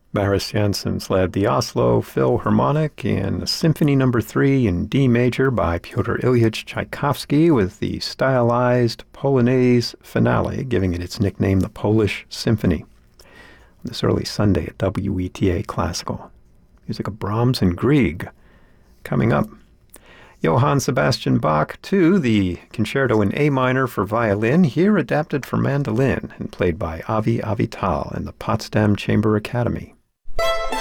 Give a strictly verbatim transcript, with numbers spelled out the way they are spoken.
Maris Janssens led the Oslo Philharmonic in Symphony Number Three in D major by Pyotr Ilyich Tchaikovsky with the stylized Polonaise finale, giving it its nickname the Polish Symphony. This early Sunday at W E T A Classical. Music of Brahms and Grieg. Coming up, Johann Sebastian Bach, too, the Concerto in A minor for violin, here adapted for mandolin and played by Avi Avital and the Potsdam Chamber Academy.